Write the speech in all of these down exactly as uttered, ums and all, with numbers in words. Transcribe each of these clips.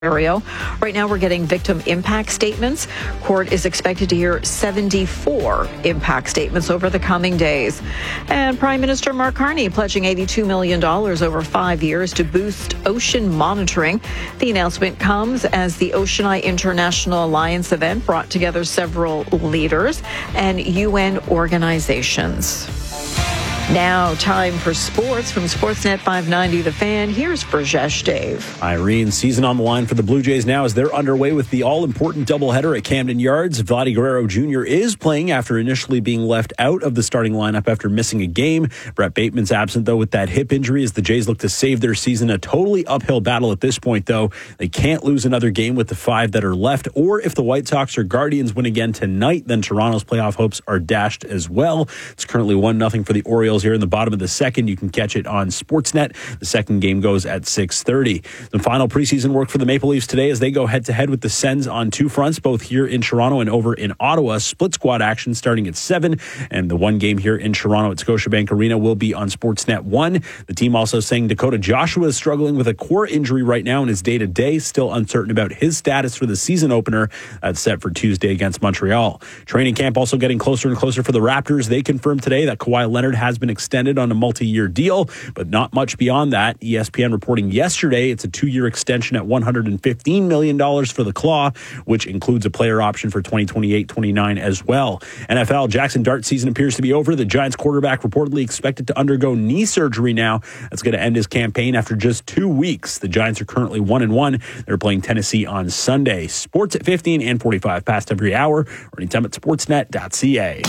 Ontario. Right now we're getting victim impact statements. Court is expected to hear seventy-four impact statements over the coming days. And Prime Minister Mark Carney pledging eighty-two million dollars over five years to boost ocean monitoring. The announcement comes as the Ocean Eye International Alliance event brought together several leaders and U N organizations. Now, time for sports from Sportsnet five ninety The Fan. Here's Brajesh Dave. Irene, season on the line for the Blue Jays now as they're underway with the all-important doubleheader at Camden Yards. Vladdy Guerrero Junior is playing after initially being left out of the starting lineup after missing a game. Brett Bateman's absent, though, with that hip injury as the Jays look to save their season. A totally uphill battle at this point, though. They can't lose another game with the five that are left, or if the White Sox or Guardians win again tonight, then Toronto's playoff hopes are dashed as well. It's currently one nothing for the Orioles here in the bottom of the second. You can catch it on Sportsnet. The second game goes at six thirty. The final preseason work for the Maple Leafs today as they go head-to-head with the Sens on two fronts, both here in Toronto and over in Ottawa. Split squad action starting at seven, and the one game here in Toronto at Scotiabank Arena will be on Sportsnet one. The team also saying Dakota Joshua is struggling with a core injury right now in his day-to-day, still uncertain about his status for the season opener that's set for Tuesday against Montreal. Training camp also getting closer and closer for the Raptors. They confirmed today that Kawhi Leonard has been extended on a multi-year deal, but not much beyond that. E S P N reporting yesterday it's a two-year extension at one hundred fifteen million dollars for the Claw, which includes a player option for twenty twenty-eight twenty-nine as well. N F L Jackson Dart season appears to be over. The Giants quarterback reportedly expected to undergo knee surgery now. That's going to end his campaign after just two weeks. The Giants are currently one and one. They're playing Tennessee on Sunday. Sports at fifteen and forty-five past every hour, or anytime at sportsnet dot c a.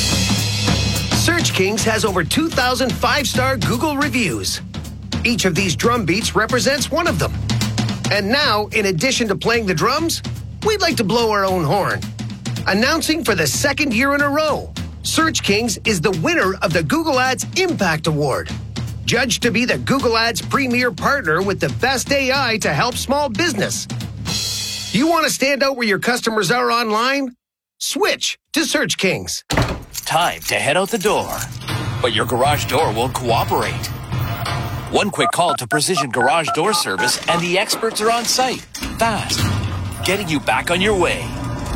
Search Kings has over two thousand five-star Google reviews. Each of these drum beats represents one of them. And now, in addition to playing the drums, we'd like to blow our own horn. Announcing for the second year in a row, Search Kings is the winner of the Google Ads Impact Award. Judged to be the Google Ads premier partner with the best A I to help small business. You want to stand out where your customers are online? Switch to Search Kings. Time to head out the door, but your garage door won't cooperate. One quick call to Precision Garage Door Service and the experts are on site, fast, getting you back on your way.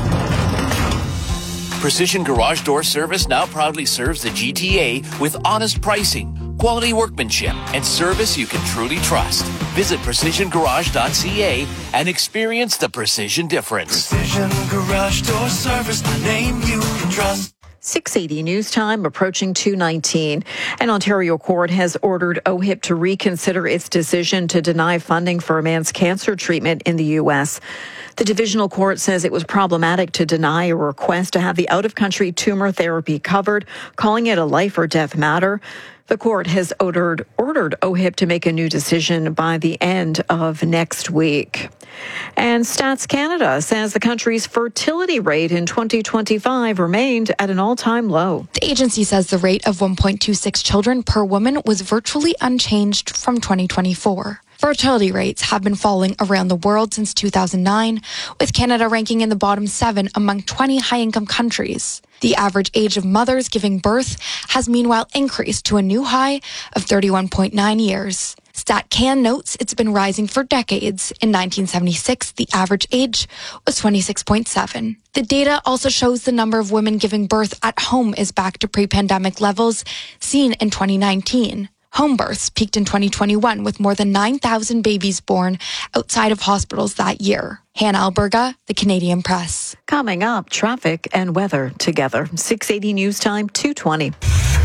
Precision Garage Door Service now proudly serves the G T A with honest pricing, quality workmanship, and service you can truly trust. Visit precision garage dot c a and experience the precision difference. Precision Garage Door Service, the name you can trust. six eighty news time, approaching two nineteen. An Ontario court has ordered O H I P to reconsider its decision to deny funding for a man's cancer treatment in the U S. The divisional court says it was problematic to deny a request to have the out-of-country tumor therapy covered, calling it a life or death matter. The court has ordered, ordered O H I P to make a new decision by the end of next week. And Stats Canada says the country's fertility rate in twenty twenty-five remained at an all-time low. The agency says the rate of one point two six children per woman was virtually unchanged from twenty twenty-four. Fertility rates have been falling around the world since two thousand nine, with Canada ranking in the bottom seven among twenty high-income countries. The average age of mothers giving birth has meanwhile increased to a new high of thirty-one point nine years. StatCan notes it's been rising for decades. In nineteen seventy-six, the average age was twenty-six point seven. The data also shows the number of women giving birth at home is back to pre-pandemic levels seen in twenty nineteen. Home births peaked in twenty twenty-one with more than nine thousand babies born outside of hospitals that year. Hannah Alberga, The Canadian Press. Coming up, traffic and weather together. six eighty news time, two twenty.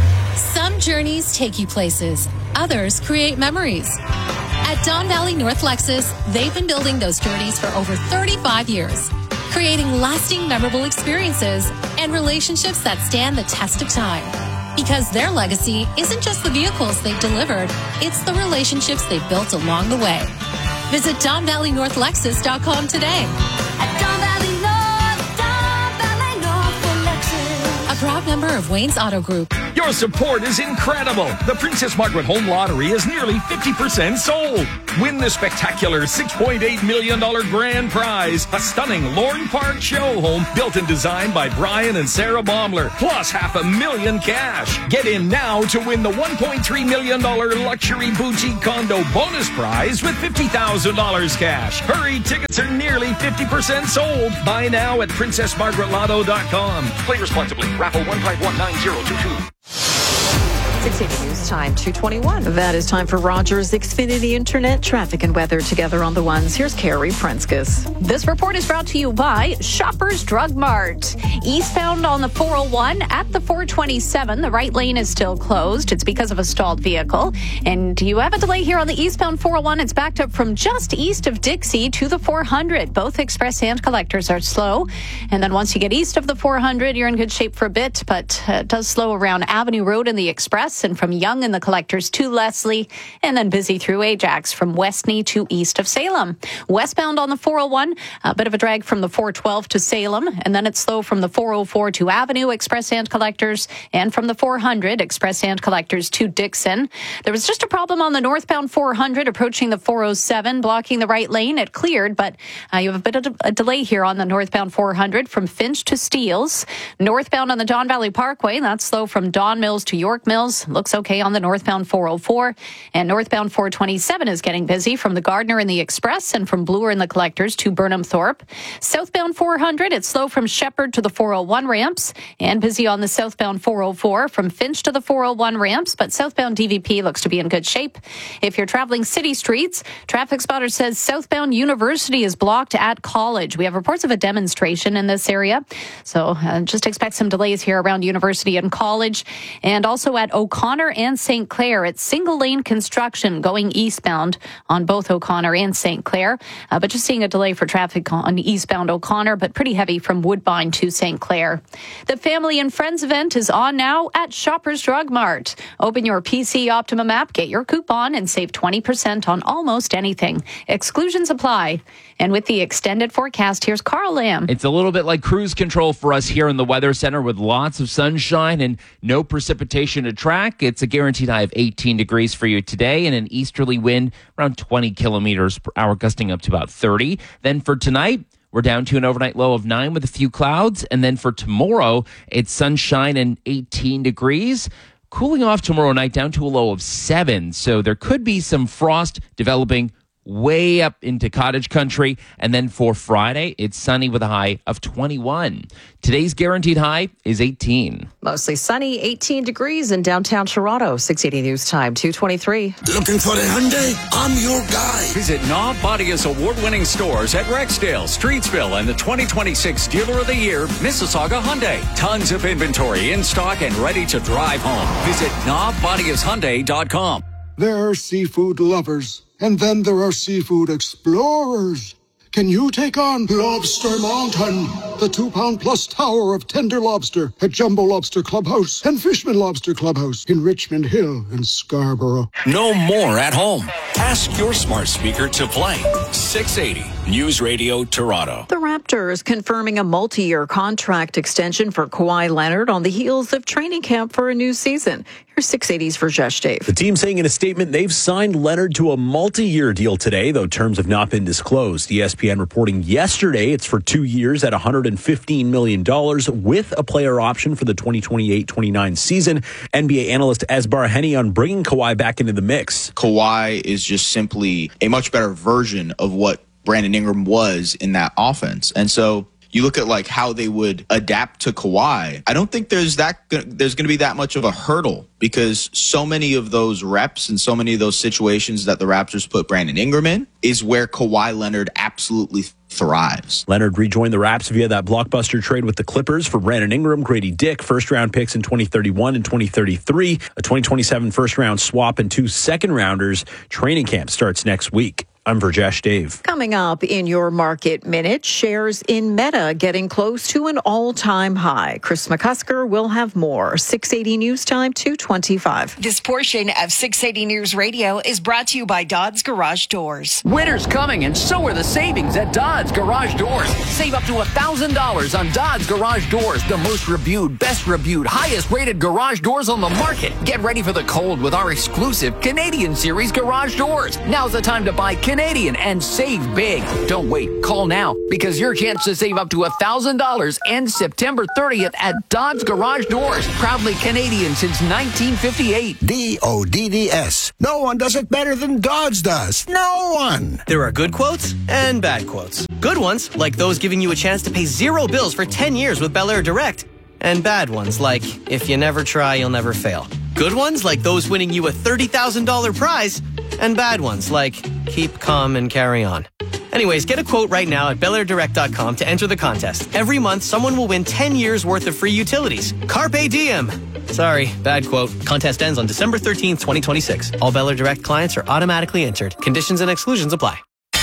Some journeys take you places. Others create memories. At Don Valley North Lexus, they've been building those journeys for over thirty-five years, creating lasting, memorable experiences and relationships that stand the test of time. Because their legacy isn't just the vehicles they've delivered, it's the relationships they've built along the way. Visit Don Valley North Lexus dot com today. At Don Valley North, Don Valley North for Lexus. A proud member of Wayne's Auto Group. Your support is incredible. The Princess Margaret Home Lottery is nearly fifty percent sold. Win the spectacular six point eight million dollars grand prize, a stunning Lorne Park show home built and designed by Brian and Sarah Baumler, plus half a million cash. Get in now to win the one point three million dollars luxury boutique condo bonus prize with fifty thousand dollars cash. Hurry, tickets are nearly fifty percent sold. Buy now at princess margaret lotto dot com. Play responsibly. Raffle one five one nine zero two two. six eighty News Time, two twenty-one. That is time for Rogers Xfinity Internet traffic and weather together on the ones. Here's Carrie Prenskus. This report is brought to you by Shoppers Drug Mart. Eastbound on the four oh one at the four twenty-seven, the right lane is still closed. It's because of a stalled vehicle. And you have a delay here on the eastbound four oh one. It's backed up from just east of Dixie to the four hundred. Both express and collectors are slow. And then once you get east of the four hundred, you're in good shape for a bit, but uh, it does slow around Avenue Road in the express and from Young in the collectors to Leslie, and then busy through Ajax from Westney to east of Salem. Westbound on the four oh one, a bit of a drag from the four twelve to Salem, and then it's slow from the four oh four to Avenue, express and collectors, and from the four hundred, express and collectors to Dixon. There was just a problem on the northbound four hundred approaching the four oh seven, blocking the right lane. It cleared, but uh, you have a bit of a delay here on the northbound four hundred from Finch to Steeles. Northbound on the Don Valley Parkway, that's slow from Don Mills to York Mills. Looks okay on the northbound four oh four, and northbound four twenty-seven is getting busy from the Gardner in the Express and from Bloor in the collectors to Burnham Thorpe. Southbound four hundred, it's slow from Shepherd to the four oh one ramps, and busy on the southbound four oh four from Finch to the four oh one ramps, but southbound D V P looks to be in good shape. If you're traveling city streets, Traffic Spotter says southbound University is blocked at College. We have reports of a demonstration in this area, so uh, just expect some delays here around University and College, and also at O'Connor and Saint Clair. It's single lane construction going eastbound on both O'Connor and Saint Clair, uh, but just seeing a delay for traffic on eastbound O'Connor, but pretty heavy from Woodbine to Saint Clair. The Family and Friends event is on now at Shoppers Drug Mart. Open your P C Optimum app, get your coupon, and save twenty percent on almost anything. Exclusions apply. And with the extended forecast, here's Carl Lamb. It's a little bit like cruise control for us here in the Weather Center with lots of sunshine and no precipitation to track. It's a guaranteed high of eighteen degrees for you today and an easterly wind around twenty kilometers per hour, gusting up to about thirty. Then for tonight, we're down to an overnight low of nine with a few clouds. And then for tomorrow, it's sunshine and eighteen degrees. Cooling off tomorrow night down to a low of seven. So there could be some frost developing way up into cottage country. And then for Friday, it's sunny with a high of twenty-one. Today's guaranteed high is eighteen. Mostly sunny, eighteen degrees in downtown Toronto. six eighty News Time, two twenty-three. Looking for the Hyundai? I'm your guy. Visit Knob Bodia's award-winning stores at Rexdale, Streetsville, and the twenty twenty-six Dealer of the Year, Mississauga Hyundai. Tons of inventory in stock and ready to drive home. Visit knob bodias hyundai dot com. There are seafood lovers, and then there are seafood explorers. Can you take on Lobster Mountain, the two-pound-plus tower of tender lobster at Jumbo Lobster Clubhouse and Fishman Lobster Clubhouse in Richmond Hill and Scarborough? No more at home. Ask your smart speaker to play. six eighty News Radio Toronto. The Raptors confirming a multi-year contract extension for Kawhi Leonard on the heels of training camp for a new season. Here's six eighty's Rajesh Dave. The team saying in a statement they've signed Leonard to a multi-year deal today, though terms have not been disclosed. E S P N reporting yesterday it's for two years at one hundred fifteen million dollars with a player option for the twenty twenty-eight twenty-nine season. N B A analyst Esbar Heni on bringing Kawhi back into the mix. Kawhi is just simply a much better version of what Brandon Ingram was in that offense. And so you look at like how they would adapt to Kawhi. I don't think there's that there's going to be that much of a hurdle because so many of those reps and so many of those situations that the Raptors put Brandon Ingram in is where Kawhi Leonard absolutely thrives. Leonard rejoined the Raps via that blockbuster trade with the Clippers for Brandon Ingram, Grady Dick, first-round picks in twenty thirty-one and twenty thirty-three, a twenty twenty-seven first-round swap, and two second-rounders. Training camp starts next week. I'm Virjesh Dave. Coming up in your Market Minute, shares in Meta getting close to an all-time high. Chris McCusker will have more. six eighty News Time, two twenty-five. This portion of six eighty News Radio is brought to you by Dodds Garage Doors. Winter's coming, and so are the savings at Dodds Garage Doors. Save up to one thousand dollars on Dodds Garage Doors, the most reviewed, best reviewed, highest rated garage doors on the market. Get ready for the cold with our exclusive Canadian Series garage doors. Now's the time to buy Canadian and save big. Don't wait. Call now, because your chance to save up to one thousand dollars ends September thirtieth at Dodds Garage Doors. Proudly Canadian since nineteen fifty-eight. D O D D S. No one does it better than Dodds does. No one. There are good quotes and bad quotes. Good ones, like those giving you a chance to pay zero bills for ten years with Bel Air Direct. And bad ones, like, if you never try, you'll never fail. Good ones, like those winning you a thirty thousand dollars prize. And bad ones, like, keep calm and carry on. Anyways, get a quote right now at Bel Air Direct dot com to enter the contest. Every month, someone will win ten years worth of free utilities. Carpe diem. Sorry, bad quote. Contest ends on December thirteenth, twenty twenty-six. All Bel Air Direct clients are automatically entered. Conditions and exclusions apply.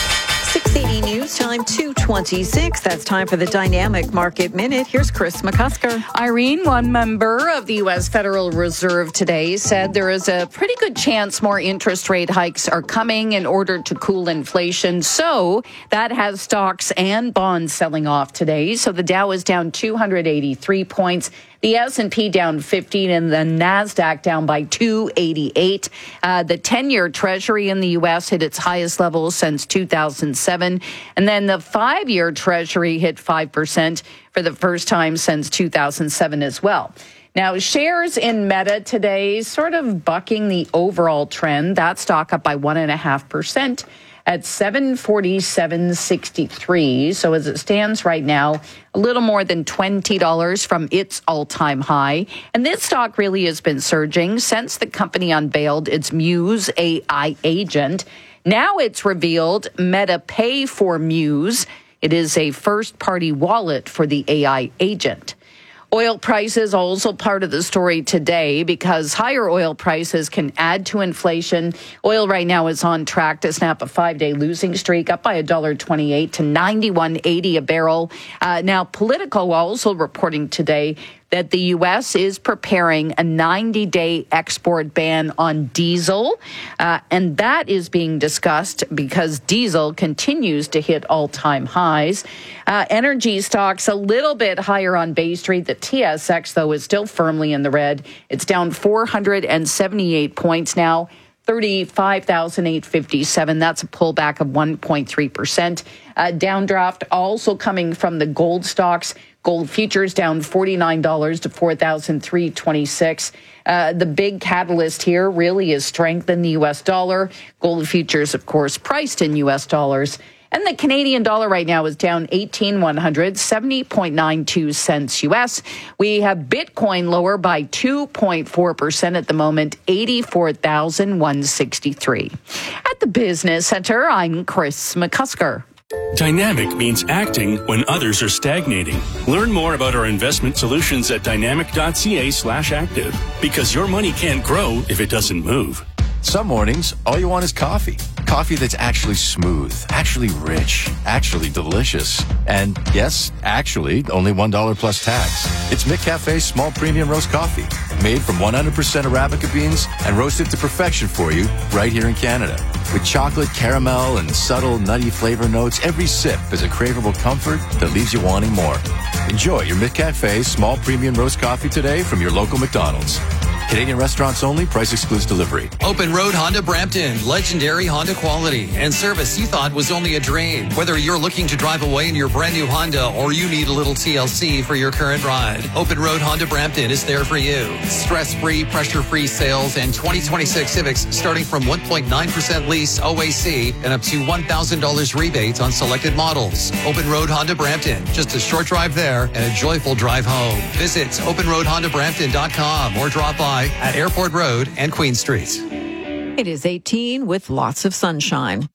six eighty News Time, two twenty-six. That's time for the Dynamic Market Minute. Here's Chris McCusker. Irene, one member of the U S Federal Reserve today, said there is a pretty good chance more interest rate hikes are coming in order to cool inflation. So that has stocks and bonds selling off today. So the Dow is down two hundred eighty-three points. The S and P down fifteen, and the NASDAQ down by two eighty-eight. Uh, the ten-year Treasury in the U S hit its highest level since two thousand seven. And then the five-year Treasury hit five percent for the first time since two thousand seven as well. Now, shares in Meta today sort of bucking the overall trend. That stock up by one point five percent. At seven forty-seven sixty-three. So as it stands right now, a little more than twenty dollars from its all-time high. And this stock really has been surging since the company unveiled its Muse A I agent. Now it's revealed Meta Pay for Muse. It is a first-party wallet for the A I agent. Oil prices also part of the story today because higher oil prices can add to inflation. Oil right now is on track to snap a five-day losing streak, up by one dollar twenty-eight to ninety-one eighty a barrel. Uh, now, Politico also reporting today that the U S is preparing a ninety-day export ban on diesel, uh, and that is being discussed because diesel continues to hit all-time highs. Uh, energy stocks a little bit higher on Bay Street. The T S X, though, is still firmly in the red. It's down four hundred seventy-eight points now. thirty-five thousand eight hundred fifty-seven. That's a pullback of one point three percent. Uh, downdraft also coming from the gold stocks. Gold futures down forty-nine dollars to four thousand three hundred twenty-six dollars. Uh, the big catalyst here really is strength in the U S dollar. Gold futures, of course, priced in U S dollars. And the Canadian dollar right now is down eighteen one hundred, seventy point nine two cents U S. We have Bitcoin lower by two point four percent at the moment, eighty-four thousand one hundred sixty-three. At the Business Center, I'm Chris McCusker. Dynamic means acting when others are stagnating. Learn more about our investment solutions at dynamic.ca slash active, because your money can't grow if it doesn't move. Some mornings, all you want is coffee. Coffee that's actually smooth, actually rich, actually delicious. And yes, actually, only one dollar plus tax. It's McCafe's small premium roast coffee, made from one hundred percent Arabica beans and roasted to perfection for you right here in Canada. With chocolate, caramel, and subtle nutty flavor notes, every sip is a craveable comfort that leaves you wanting more. Enjoy your McCafe small premium roast coffee today from your local McDonald's. Canadian restaurants only. Price excludes delivery. Open Road Honda Brampton. Legendary Honda quality and service you thought was only a dream. Whether you're looking to drive away in your brand new Honda or you need a little T L C for your current ride, Open Road Honda Brampton is there for you. Stress-free, pressure-free sales and twenty twenty-six Civics starting from one point nine percent lease O A C and up to one thousand dollars rebate on selected models. Open Road Honda Brampton. Just a short drive there and a joyful drive home. Visit open road honda brampton dot com or drop by at Airport Road and Queen Street. It is eighteen with lots of sunshine.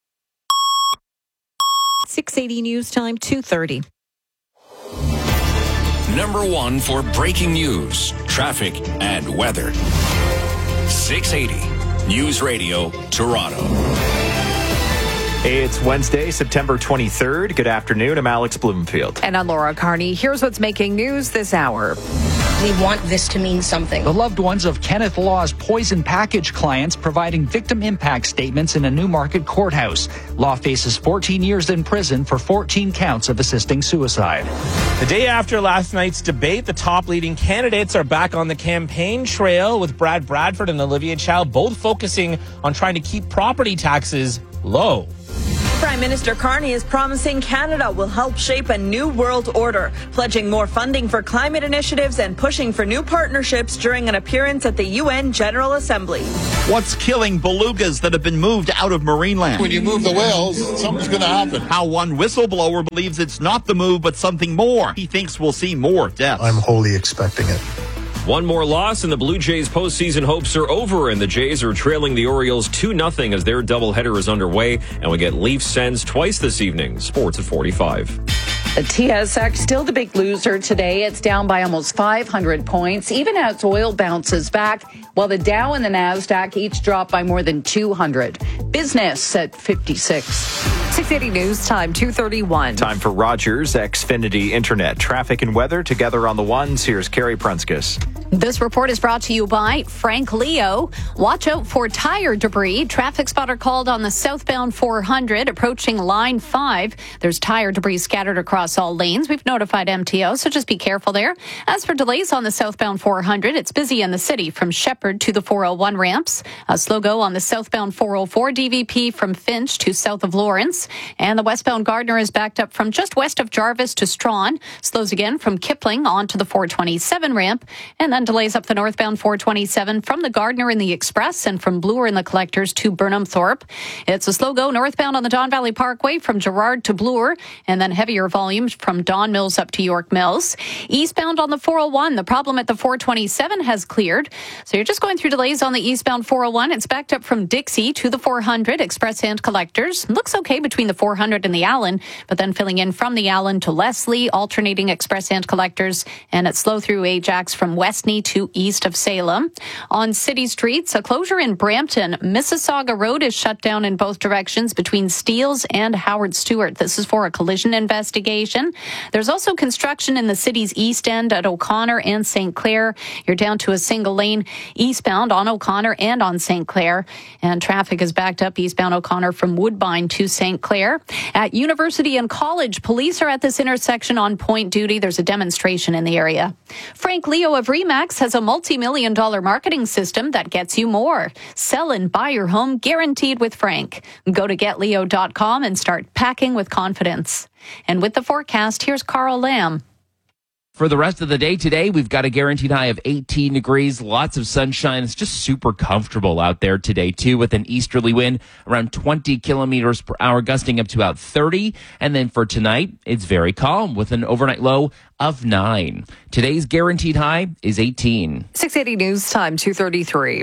six eighty News Time, two thirty. Number one for breaking news, traffic, and weather. six eighty News Radio, Toronto. It's Wednesday, September twenty-third. Good afternoon. I'm Alex Bloomfield. And I'm Laura Carney. Here's what's making news this hour. We want this to mean something. The loved ones of Kenneth Law's poison package clients providing victim impact statements in a Newmarket courthouse. Law faces fourteen years in prison for fourteen counts of assisting suicide. The day after last night's debate, the top leading candidates are back on the campaign trail, with Brad Bradford and Olivia Chow both focusing on trying to keep property taxes low. Prime Minister Carney is promising Canada will help shape a new world order, pledging more funding for climate initiatives and pushing for new partnerships during an appearance at the U N General Assembly. What's killing belugas that have been moved out of Marineland? When you move the whales, something's going to happen. How one whistleblower believes it's not the move, but something more. He thinks we'll see more deaths. I'm wholly expecting it. One more loss and the Blue Jays' postseason hopes are over, and the Jays are trailing the Orioles two nothing as their doubleheader is underway, and we get Leafs Sens twice this evening. Sports at forty-five. The T S X still the big loser today. It's down by almost five hundred points, even as oil bounces back, while the Dow and the NASDAQ each drop by more than two hundred. Business at fifty-six. six eighty News Time, two thirty-one. Time for Rogers Xfinity Internet. Traffic and weather together on the ones. Here's Carrie Prunskis. This report is brought to you by Frank Leo. Watch out for tire debris. Traffic spotter called on the southbound four hundred approaching line five. There's tire debris scattered across all lanes. We've notified M T O, so just be careful there. As for delays on the southbound four hundred, it's busy in the city from Shepherd to the four oh one ramps. A slow go on the southbound four oh four D V P from Finch to south of Lawrence. And the westbound Gardner is backed up from just west of Jarvis to Strawn. Slows again from Kipling onto the four twenty-seven ramp. And then delays up the northbound four twenty-seven from the Gardner in the Express and from Bloor in the Collectors to Burnham Thorpe. It's a slow go northbound on the Don Valley Parkway from Gerard to Bloor, and then heavier volumes from Don Mills up to York Mills. Eastbound on the four oh one, the problem at the four twenty-seven has cleared. So you're just going through delays on the eastbound four oh one. It's backed up from Dixie to the four hundred, Express and Collectors. Looks okay between the four hundred and the Allen, but then filling in from the Allen to Leslie, alternating Express and Collectors, and it's slow through Ajax from Westney to east of Salem. On city streets, a closure in Brampton. Mississauga Road is shut down in both directions between Steeles and Howard Stewart. This is for a collision investigation. There's also construction in the city's east end at O'Connor and Saint Clair. You're down to a single lane eastbound on O'Connor and on Saint Clair. And traffic is backed up eastbound O'Connor from Woodbine to Saint Clair. At University and College, police are at this intersection on point duty. There's a demonstration in the area. Frank Leo of Remax has a multi-million dollar marketing system that gets you more. Sell and buy your home guaranteed with Frank. Go to get leo dot com and start packing with confidence. And with the forecast, here's Carl Lamb. For the rest of the day today, we've got a guaranteed high of eighteen degrees, lots of sunshine. It's just super comfortable out there today, too, with an easterly wind around twenty kilometers per hour, gusting up to about thirty. And then for tonight, it's very calm with an overnight low of nine. Today's guaranteed high is eighteen. six eighty News Time, two thirty-three.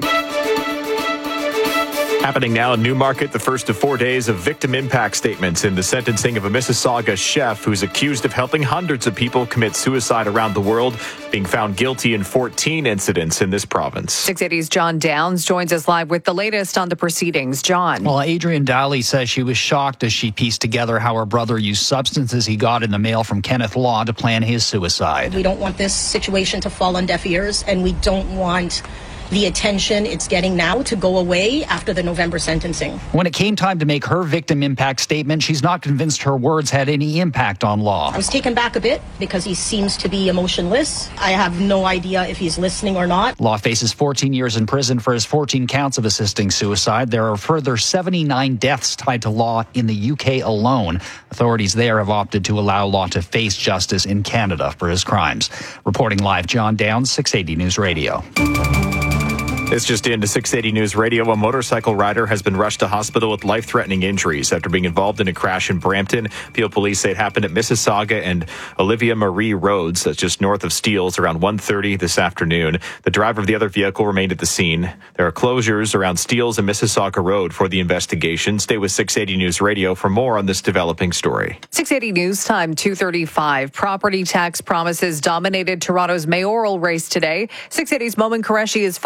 Happening now in Newmarket, the first of four days of victim impact statements in the sentencing of a Mississauga chef who's accused of helping hundreds of people commit suicide around the world, being found guilty in fourteen incidents in this province. six eighty's John Downs joins us live with the latest on the proceedings. John. Well, Adrienne Daly says she was shocked as she pieced together how her brother used substances he got in the mail from Kenneth Law to plan his suicide. We don't want this situation to fall on deaf ears, and we don't want the attention it's getting now to go away after the November sentencing. When it came time to make her victim impact statement, she's not convinced her words had any impact on Law. I was taken back a bit because he seems to be emotionless. I have no idea if he's listening or not. Law faces fourteen years in prison for his fourteen counts of assisting suicide. There are further seventy-nine deaths tied to Law in the U K alone. Authorities there have opted to allow Law to face justice in Canada for his crimes. Reporting live, John Downs, six eighty News Radio. It's just into six eighty News Radio. A motorcycle rider has been rushed to hospital with life-threatening injuries after being involved in a crash in Brampton. Peel police say it happened at Mississauga and Olivia Marie Roads. That's just north of Steeles around one thirty this afternoon. The driver of the other vehicle remained at the scene. There are closures around Steeles and Mississauga Road for the investigation. Stay with six eighty News Radio for more on this developing story. six eighty News Time, two thirty-five. Property tax promises dominated Toronto's mayoral race today. six eighty's Momin Qureshi is following the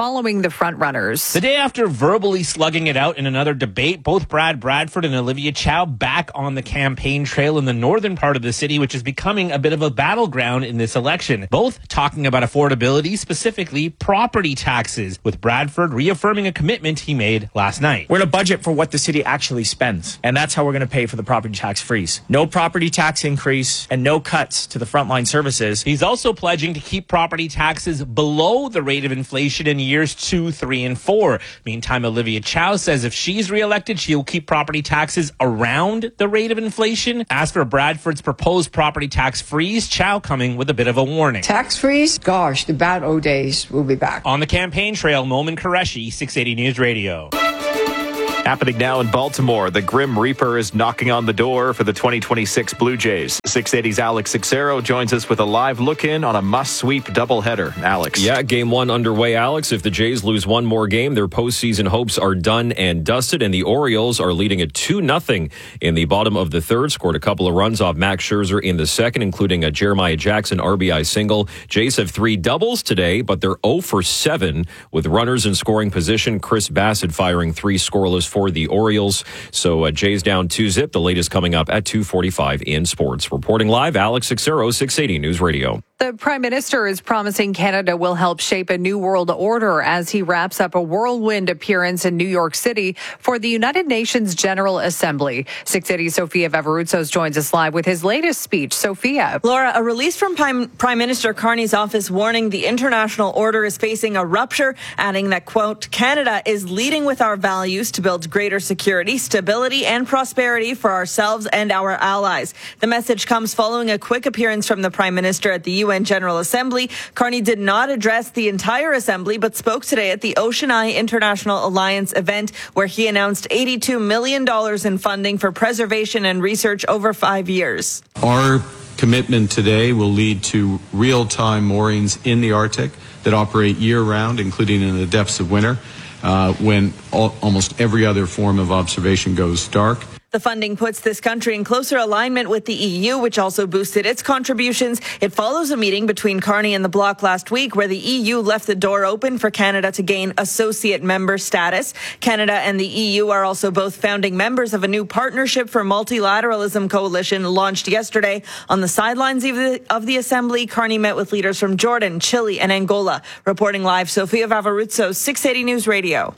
frontrunners. The day after verbally slugging it out in another debate, both Brad Bradford and Olivia Chow back on the campaign trail in the northern part of the city, which is becoming a bit of a battleground in this election. Both talking about affordability, specifically property taxes, with Bradford reaffirming a commitment he made last night. We're going to budget for what the city actually spends, and that's how we're going to pay for the property tax freeze. No property tax increase and no cuts to the frontline services. He's also pledging to keep property taxes below the rate of inflation in years two, three, and four. Meantime, Olivia Chow says if she's reelected, she'll keep property taxes around the rate of inflation. As for Bradford's proposed property tax freeze, Chow coming with a bit of a warning. Tax freeze? Gosh, the bad old days will be back. On the campaign trail, Momin Qureshi, six eighty News Radio. Happening now in Baltimore, the Grim Reaper is knocking on the door for the twenty twenty-six Blue Jays. six eighty's Alex Sixero joins us with a live look-in on a must-sweep doubleheader. Alex. Yeah, game one underway, Alex. If the Jays lose one more game, their postseason hopes are done and dusted, and the Orioles are leading at two nothing in the bottom of the third. Scored a couple of runs off Max Scherzer in the second, including a Jeremiah Jackson R B I single. Jays have three doubles today, but they're oh for seven with runners in scoring position. Chris Bassett firing three scoreless for the Orioles. So uh, Jays down two zip. The latest coming up at two forty-five in sports. Reporting live, Alex Sixero, six eighty News Radio. The Prime Minister is promising Canada will help shape a new world order as he wraps up a whirlwind appearance in New York City for the United Nations General Assembly. six eighty Sofia Vavarutsos joins us live with his latest speech. Sofia. Laura, a release from Prime, Prime Minister Carney's office warning the international order is facing a rupture, adding that, quote, Canada is leading with our values to build greater security, stability, and prosperity for ourselves and our allies. The message comes following a quick appearance from the Prime Minister at the U N General Assembly. Carney did not address the entire assembly, but spoke today at the Ocean Eye International Alliance event, where he announced eighty-two million dollars in funding for preservation and research over five years. Our commitment today will lead to real-time moorings in the Arctic that operate year-round, including in the depths of winter, uh, when all, almost every other form of observation goes dark. The funding puts this country in closer alignment with the E U, which also boosted its contributions. It follows a meeting between Carney and the bloc last week where the E U left the door open for Canada to gain associate member status. Canada and the E U are also both founding members of a new Partnership for Multilateralism coalition launched yesterday. On the sidelines of the, of the assembly, Carney met with leaders from Jordan, Chile, and Angola. Reporting live, Sofia Vavarutsos, six eighty News Radio.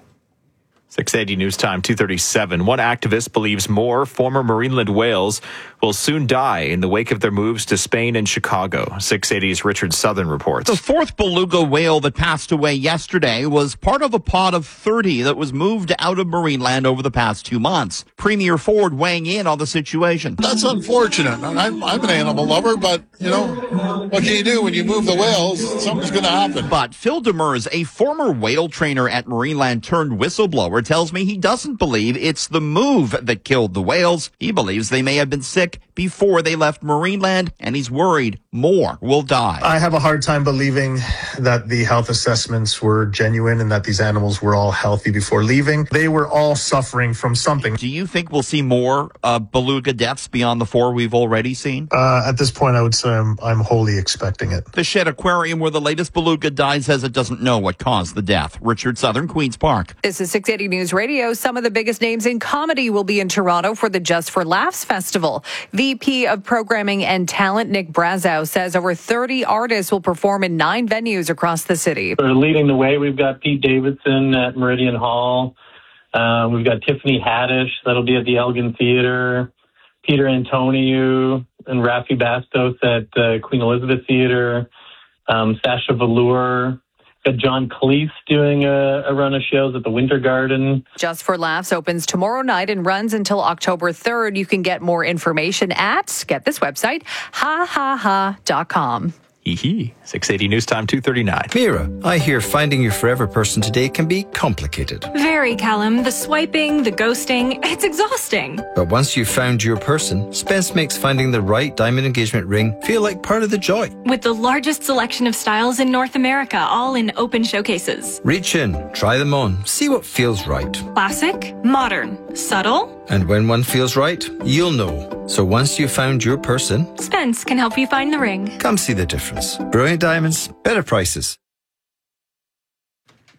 six eighty News Time, two thirty-seven. One activist believes more former Marineland whales will soon die in the wake of their moves to Spain and Chicago. six eighty's Richard Southern reports. The fourth beluga whale that passed away yesterday was part of a pod of thirty that was moved out of Marineland over the past two months. Premier Ford weighing in on the situation. That's unfortunate. I'm, I'm an animal lover, but, you know, what can you do when you move the whales? Something's going to happen. But Phil Demers, a former whale trainer at Marineland turned whistleblower, tells me he doesn't believe it's the move that killed the whales. He believes they may have been sick before they left Marineland, and he's worried more will die. I have a hard time believing that the health assessments were genuine and that these animals were all healthy before leaving. They were all suffering from something. Do you think we'll see more uh, beluga deaths beyond the four we've already seen? Uh, at this point, I would say I'm, I'm wholly expecting it. The Shed Aquarium, where the latest beluga died, says it doesn't know what caused the death. Richard Southern, Queen's Park. This is six eighty News Radio. Some of the biggest names in comedy will be in Toronto for the Just for Laughs Festival. V P of Programming and Talent Nick Brazow says over thirty artists will perform in nine venues across the city. We're leading the way. We've got Pete Davidson at Meridian Hall. Uh, we've got Tiffany Haddish. That'll be at the Elgin Theatre. Peter Antonio and Rafi Bastos at uh, Queen Elizabeth Theatre. Um, Sasha Velour. Got John Cleese doing a, a run of shows at the Winter Garden. Just for Laughs opens tomorrow night and runs until October third. You can get more information at, get this website, ha ha ha dot com. Hee six eighty News Time, two thirty-nine. Mira, I hear finding your forever person today can be complicated. Very, Callum. The swiping, the ghosting, it's exhausting. But once you've found your person, Spence makes finding the right diamond engagement ring feel like part of the joy. With the largest selection of styles in North America, all in open showcases. Reach in, try them on, see what feels right. Classic, modern, subtle. And when one feels right, you'll know. So once you've found your person, Spence can help you find the ring. Come see the difference. Brilliant diamonds, better prices.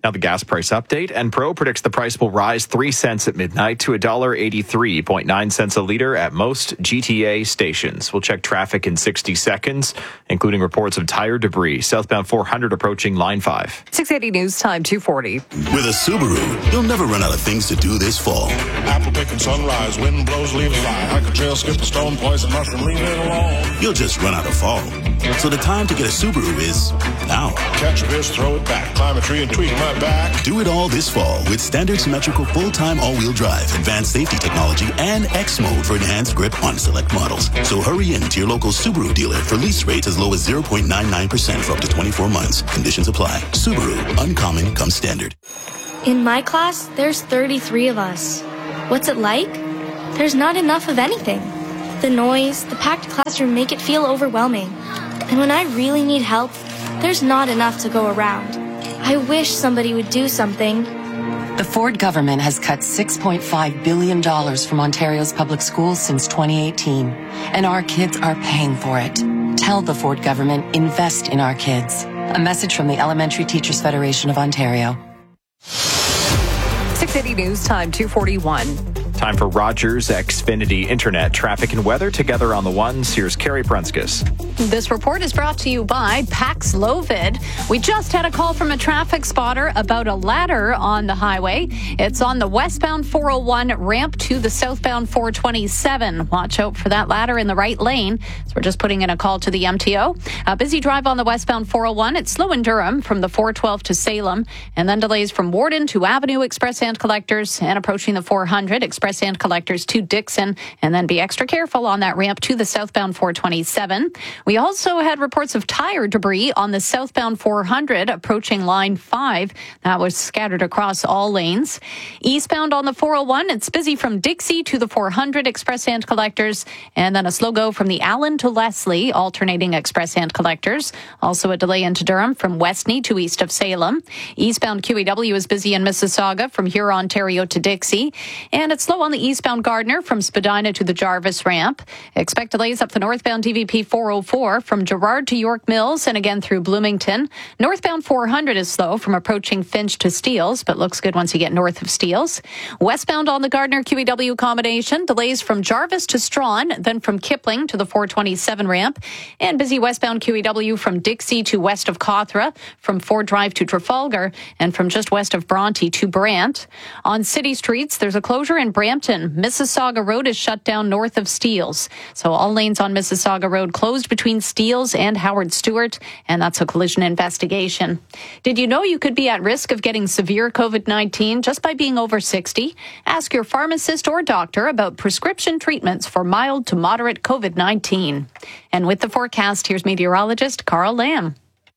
Now the gas price update. And Pro predicts the price will rise three cents at midnight to one dollar eighty-three point nine cents a liter at most G T A stations. We'll check traffic in sixty seconds, including reports of tire debris. Southbound four hundred approaching line five. six eighty News Time, two forty. With a Subaru, you'll never run out of things to do this fall. Apple picking sunrise, wind blows, leaves fly. Hike a trail, skip a stone, poison mushroom, leave it alone. You'll just run out of fall. So the time to get a Subaru is now. Catch a fish, throw it back, climb a tree and tweak my back. Do it all this fall with standard symmetrical full-time all-wheel drive, advanced safety technology, and X mode for enhanced grip on select models. So hurry in to your local Subaru dealer for lease rates as low as zero point nine nine percent for up to twenty-four months. Conditions apply. Subaru, uncommon comes standard. In my class, there's thirty-three of us. What's it like? There's not enough of anything. The noise, the packed classroom make it feel overwhelming. And when I really need help, there's not enough to go around. I wish somebody would do something. The Ford government has cut six point five billion dollars from Ontario's public schools since twenty eighteen, and our kids are paying for it. Tell the Ford government, invest in our kids. A message from the Elementary Teachers Federation of Ontario. six eighty News Time, two forty-one. Time for Rogers Xfinity Internet traffic and weather together on the ones. Here's Carrie Prunskis. This report is brought to you by Paxlovid. We just had a call from a traffic spotter about a ladder on the highway. It's on the westbound four oh one ramp to the southbound four twenty-seven. Watch out for that ladder in the right lane. So we're just putting in a call to the M T O. A busy drive on the westbound four oh one. It's slow in Durham from the four twelve to Salem, and then delays from Warden to Avenue Express and Collectors, and approaching the four hundred Express and Collectors to Dixon, and then be extra careful on that ramp to the southbound four twenty-seven. We also had reports of tire debris on the southbound four hundred approaching line five. That was scattered across all lanes. Eastbound on the four oh one, it's busy from Dixie to the four hundred Express and Collectors, and then a slow go from the Allen to Leslie, alternating Express and Collectors. Also a delay into Durham from Westney to east of Salem. Eastbound Q E W is busy in Mississauga from Huron, Ontario to Dixie, and it's slow on the eastbound Gardner from Spadina to the Jarvis ramp. Expect delays up the northbound D V P four oh four from Gerrard to York Mills and again through Bloomington. Northbound four hundred is slow from approaching Finch to Steeles, but looks good once you get north of Steeles. Westbound on the Gardner Q E W combination, delays from Jarvis to Strawn, then from Kipling to the four twenty-seven ramp, and busy westbound Q E W from Dixie to west of Cawthra, from Ford Drive to Trafalgar, and from just west of Bronte to Brant. On city streets, there's a closure in Brampton. Mississauga Road is shut down north of Steeles. So all lanes on Mississauga Road closed between Steeles and Howard Stewart, and that's a collision investigation. Did you know you could be at risk of getting severe COVID nineteen just by being over sixty? Ask your pharmacist or doctor about prescription treatments for mild to moderate COVID nineteen. And with the forecast, here's meteorologist Carl Lamb.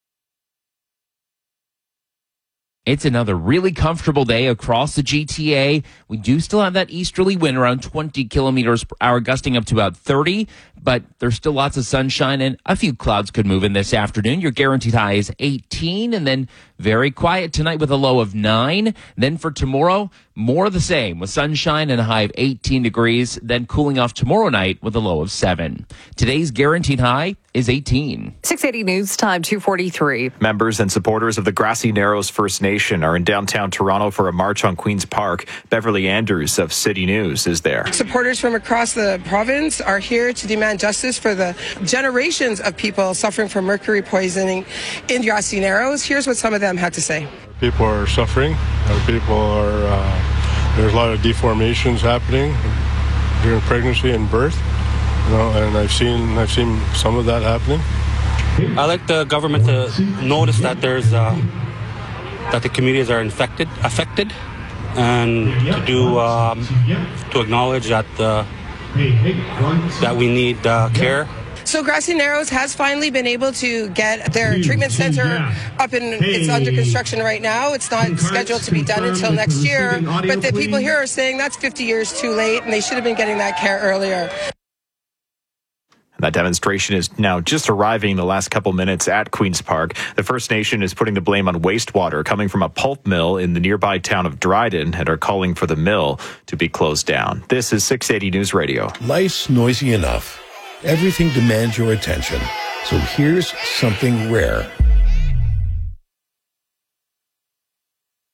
It's another really comfortable day across the G T A. We do still have that easterly wind around twenty kilometers per hour, gusting up to about thirty, but there's still lots of sunshine and a few clouds could move in this afternoon. Your guaranteed high is eighteen, and then very quiet tonight with a low of nine. Then for tomorrow, more of the same with sunshine and a high of eighteen degrees, then cooling off tomorrow night with a low of seven. Today's guaranteed high is eighteen. six eighty News Time, two forty-three. Members and supporters of the Grassy Narrows First Nation are in downtown Toronto for a march on Queen's Park. Beverly Andrews of City News is there. Supporters from across the province are here to demand justice for the generations of people suffering from mercury poisoning in Grassy Narrows. Here's what some of them had to say. People are suffering. People are, uh, there's a lot of deformations happening during pregnancy and birth. You know, and I've seen I've seen some of that happening. I like the government to notice that there's uh, that the communities are infected, affected, and to do um, to acknowledge that uh, that we need uh, care. So Grassy Narrows has finally been able to get their treatment center up and it's under construction right now. It's not scheduled to be done until next year, but the people here are saying that's fifty years too late and they should have been getting that care earlier. That demonstration is now just arriving in the last couple minutes at Queen's Park. The First Nation is putting the blame on wastewater coming from a pulp mill in the nearby town of Dryden and are calling for the mill to be closed down. This is six eighty News Radio. Life's noisy enough. Everything demands your attention. So here's something rare.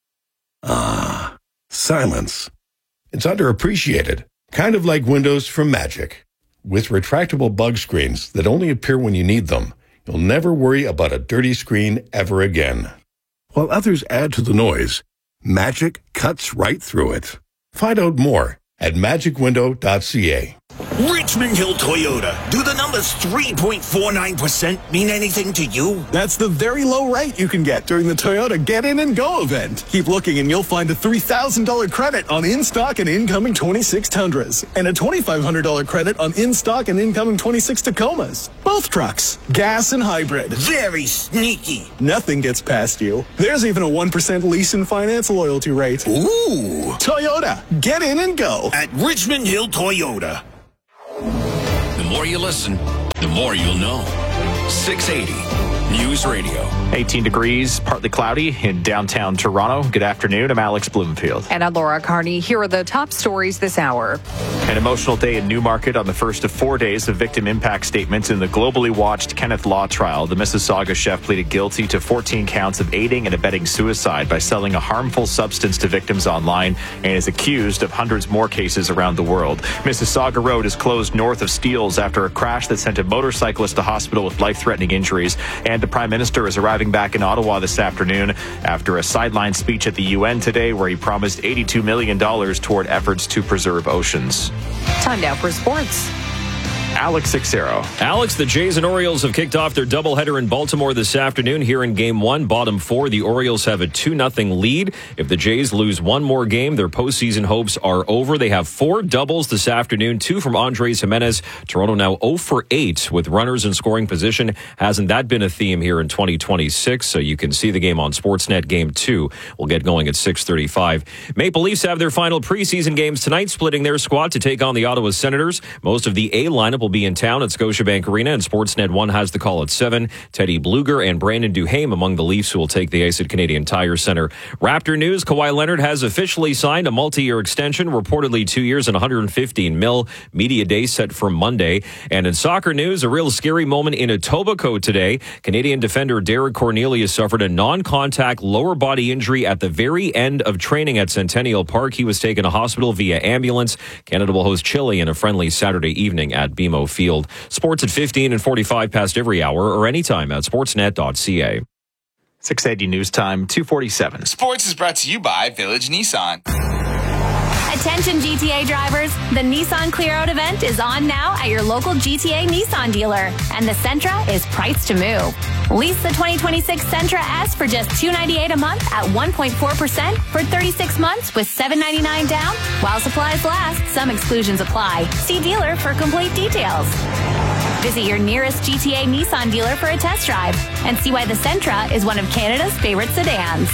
silence. It's underappreciated, kind of like Windows from Magic. With retractable bug screens that only appear when you need them, you'll never worry about a dirty screen ever again. While others add to the noise, Magic cuts right through it. Find out more at magic window dot c a. Richmond Hill Toyota. Do the numbers three point four nine percent mean anything to you? That's the very low rate you can get during the Toyota Get In and Go event. Keep looking and you'll find a three thousand dollars credit on in-stock and incoming twenty-six Tundras and a twenty-five hundred dollars credit on in-stock and incoming twenty-six Tacomas. Both trucks, gas and hybrid. Very sneaky. Nothing gets past you. There's even a one percent lease and finance loyalty rate. Ooh. Toyota, Get In and Go. At Richmond Hill Toyota. The more you listen, the more you'll know. six eighty News Radio. eighteen degrees, partly cloudy in downtown Toronto. Good afternoon. I'm Alex Bloomfield. And I'm Laura Carney. Here are the top stories this hour. An emotional day in Newmarket on the first of four days of victim impact statements in the globally watched Kenneth Law trial. The Mississauga chef pleaded guilty to fourteen counts of aiding and abetting suicide by selling a harmful substance to victims online and is accused of hundreds more cases around the world. Mississauga Road is closed north of Steeles after a crash that sent a motorcyclist to hospital with life-threatening injuries. And the Prime Minister is arriving back in Ottawa this afternoon after a sideline speech at the U N today where he promised eighty-two million dollars toward efforts to preserve oceans. Time now for sports. Alex Sixero. Alex, the Jays and Orioles have kicked off their doubleheader in Baltimore this afternoon. Here in Game one, bottom four, the Orioles have a two nothing lead. If the Jays lose one more game, their postseason hopes are over. They have four doubles this afternoon, two from Andres Jimenez. Toronto now oh for eight with runners in scoring position. Hasn't that been a theme here in twenty twenty-six? So you can see the game on Sportsnet. Game two will get going at six thirty-five. Maple Leafs have their final preseason games tonight, splitting their squad to take on the Ottawa Senators. Most of the A lineup will be in town at Scotiabank Arena, and Sportsnet one has the call at seven. Teddy Bluger and Brandon Duhaime among the Leafs who will take the ice at Canadian Tire Center. Raptor news, Kawhi Leonard has officially signed a multi-year extension, reportedly two years and one hundred fifteen mil. Media day set for Monday. And in soccer news, a real scary moment in Etobicoke today. Canadian defender Derek Cornelius suffered a non-contact lower body injury at the very end of training at Centennial Park. He was taken to hospital via ambulance. Canada will host Chile in a friendly Saturday evening at B M O Field. Sports at fifteen and forty-five past every hour or anytime at sportsnet dot c a. six eighty News Time, two forty-seven. Sports is brought to you by Village Nissan. Attention G T A drivers, the Nissan Clear Out event is on now at your local G T A Nissan dealer, and the Sentra is priced to move. Lease the twenty twenty-six Sentra S for just two hundred ninety-eight dollars a month at one point four percent for thirty-six months with seven hundred ninety-nine dollars down. While supplies last, some exclusions apply. See dealer for complete details. Visit your nearest G T A Nissan dealer for a test drive and see why the Sentra is one of Canada's favorite sedans.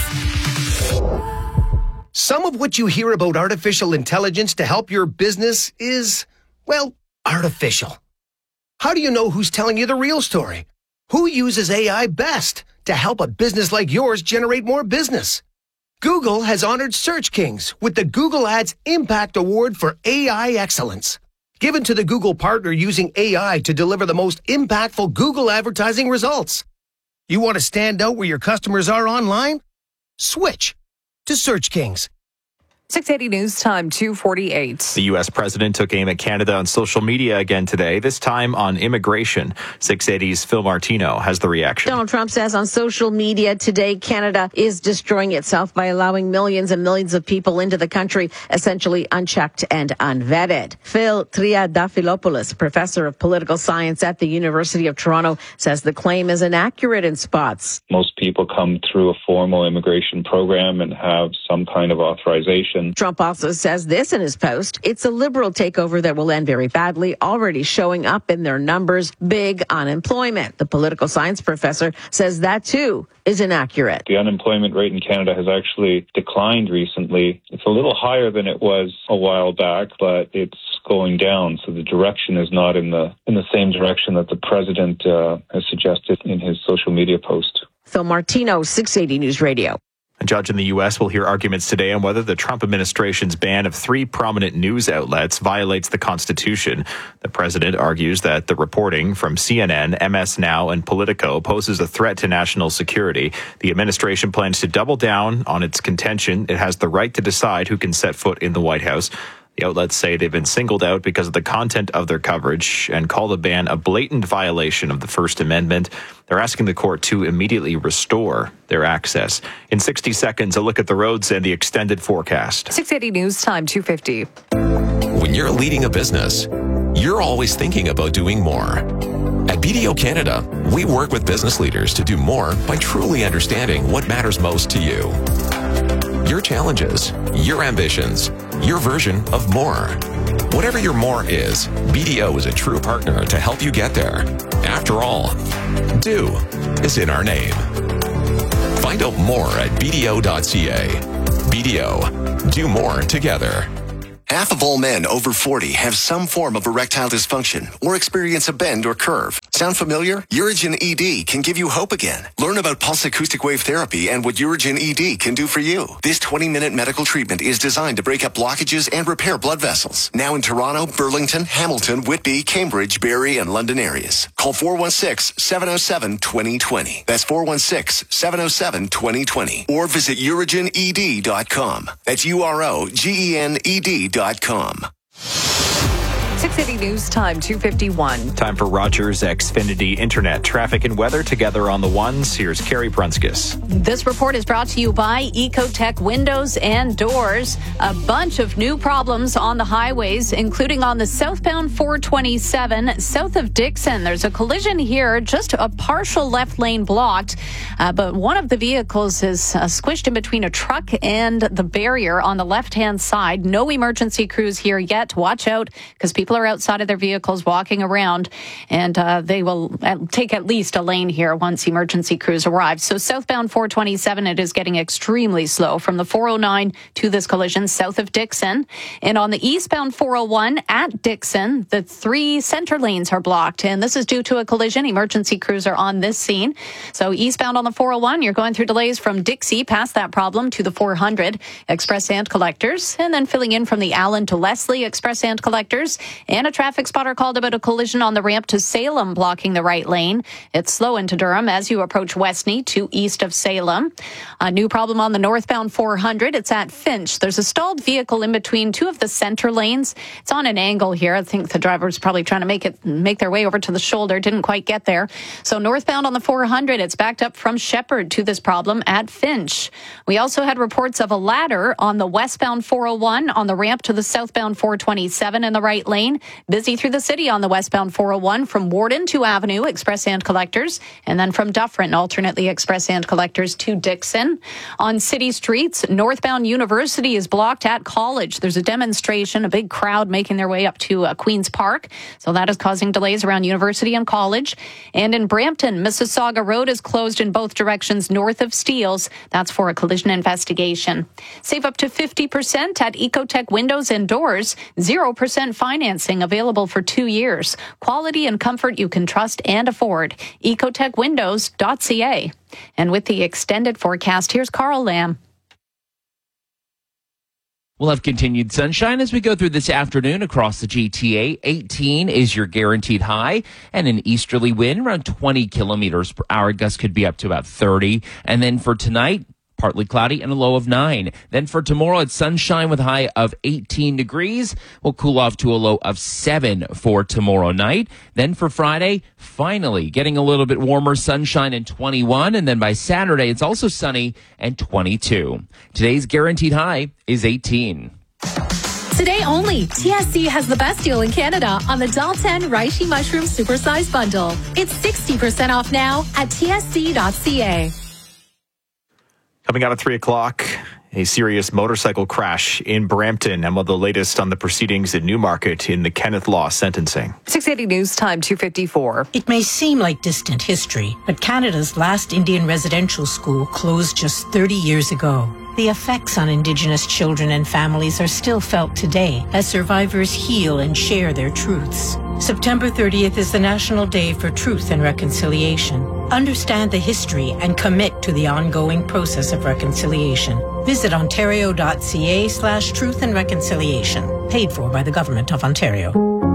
Some of what you hear about artificial intelligence to help your business is, well, artificial. How do you know who's telling you the real story? Who uses A I best to help a business like yours generate more business? Google has honored Search Kings with the Google Ads Impact Award for A I Excellence, given to the Google partner using A I to deliver the most impactful Google advertising results. You want to stand out where your customers are online? Switch to Search Kings. six eighty News Time, two forty-eight. The U S president took aim at Canada on social media again today, this time on immigration. six eighty's Phil Martino has the reaction. Donald Trump says on social media today, Canada is destroying itself by allowing millions and millions of people into the country, essentially unchecked and unvetted. Phil Triadafilopoulos, professor of political science at the University of Toronto, says the claim is inaccurate in spots. Most people come through a formal immigration program and have some kind of authorization. Trump also says this in his post. It's a liberal takeover that will end very badly, already showing up in their numbers, big unemployment. The political science professor says that, too, is inaccurate. The unemployment rate in Canada has actually declined recently. It's a little higher than it was a while back, but it's going down. So the direction is not in the in the same direction that the president uh, has suggested in his social media post. Phil Martino, six eighty News Radio. A judge in the U S will hear arguments today on whether the Trump administration's ban of three prominent news outlets violates the Constitution. The president argues that the reporting from C N N, M S Now, and Politico poses a threat to national security. The administration plans to double down on its contention it has the right to decide who can set foot in the White House. The outlets say they've been singled out because of the content of their coverage and call the ban a blatant violation of the First Amendment. They're asking the court to immediately restore their access. In sixty seconds, a look at the roads and the extended forecast. six eighty News Time, two fifty. When you're leading a business, you're always thinking about doing more. At B D O Canada, we work with business leaders to do more by truly understanding what matters most to you. Your challenges, your ambitions, your version of more. Whatever your more is, B D O is a true partner to help you get there. After all, do is in our name. Find out more at b d o dot c a. B D O, do more together. Half of all men over forty have some form of erectile dysfunction or experience a bend or curve. Sound familiar? Urigen E D can give you hope again. Learn about pulse acoustic wave therapy and what Urigen E D can do for you. This twenty-minute medical treatment is designed to break up blockages and repair blood vessels. Now in Toronto, Burlington, Hamilton, Whitby, Cambridge, Barrie, and London areas. Call four one six, seven oh seven, two oh two oh. That's four one six, seven oh seven, two oh two oh. Or visit urigen e d dot com. That's U R O G E N E D dot com. six eighty News Time, two fifty-one. Time for Rogers Xfinity Internet. Traffic and weather together on the ones. Here's Carrie Prunskis. This report is brought to you by Ecotech Windows and Doors. A bunch of new problems on the highways, including on the southbound four twenty-seven south of Dixon. There's a collision here, just a partial left lane blocked, uh, but one of the vehicles is uh, squished in between a truck and the barrier on the left-hand side. No emergency crews here yet. Watch out, because people are outside of their vehicles walking around, and uh, they will take at least a lane here once emergency crews arrive. So southbound four twenty-seven, it is getting extremely slow from the four oh nine to this collision south of Dixon. And on the eastbound four oh one at Dixon, the three center lanes are blocked, and this is due to a collision. Emergency crews are on this scene. So eastbound on the four oh one, you're going through delays from Dixie past that problem to the four hundred express and collectors, and then filling in from the Allen to Leslie express and collectors. And a traffic spotter called about a collision on the ramp to Salem, blocking the right lane. It's slow into Durham as you approach Westney to east of Salem. A new problem on the northbound four hundred. It's at Finch. There's a stalled vehicle in between two of the center lanes. It's on an angle here. I think the driver's probably trying to make it make their way over to the shoulder. Didn't quite get there. So northbound on the four hundred, it's backed up from Shepherd to this problem at Finch. We also had reports of a ladder on the westbound four oh one on the ramp to the southbound four twenty-seven in the right lane. Busy through the city on the westbound four oh one from Warden to Avenue, express and collectors, and then from Dufferin, alternately express and collectors to Dixon. On city streets, northbound University is blocked at College. There's a demonstration, a big crowd making their way up to uh, Queen's Park, so that is causing delays around University and College. And in Brampton, Mississauga Road is closed in both directions north of Steeles. That's for a collision investigation. Save up to fifty percent at Ecotech Windows and Doors, zero percent financing available for two years. Quality and comfort you can trust and afford. ecotech windows dot c a. And with the extended forecast, here's Carl Lamb. We'll have continued sunshine as we go through this afternoon across the G T A. eighteen is your guaranteed high, and an easterly wind around twenty kilometers per hour. Gusts could be up to about thirty. And then for tonight, partly cloudy and a low of nine. Then for tomorrow, it's sunshine with a high of eighteen degrees. We'll cool off to a low of seven for tomorrow night. Then for Friday, finally getting a little bit warmer, sunshine and twenty-one. And then by Saturday, it's also sunny and twenty-two. Today's guaranteed high is eighteen. Today only, T S C has the best deal in Canada on the Dalton Reishi Mushroom Supersize Bundle. It's sixty percent off now at t s c dot c a. Coming out at three o'clock, a serious motorcycle crash in Brampton, and one of the latest on the proceedings in Newmarket in the Kenneth Law sentencing. six eighty News Time, two fifty-four. It may seem like distant history, but Canada's last Indian residential school closed just thirty years ago. The effects on Indigenous children and families are still felt today as survivors heal and share their truths. September thirtieth is the National Day for Truth and Reconciliation. Understand the history and commit to the ongoing process of reconciliation. Visit ontario.ca slash truth and reconciliation. Paid for by the Government of Ontario.